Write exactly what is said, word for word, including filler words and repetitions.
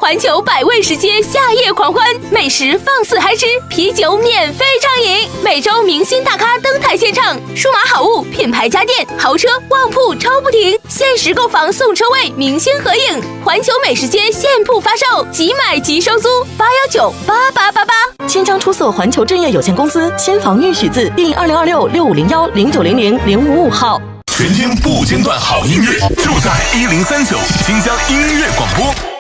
环球百味食街夏夜狂欢，美食放肆嗨吃，啤酒免费畅饮，每周明星大咖登台献唱，数码好物、品牌家电、豪车旺铺超不停，限时购房送车位，明星合影，环球美食街现铺发售，即买即收租，八幺九八八八八。 千张出色环球置业有限公司新房预许字第二零二六六五零幺零九零零零五五号。 全天不间断好音乐，就在一零三九新疆音乐广播。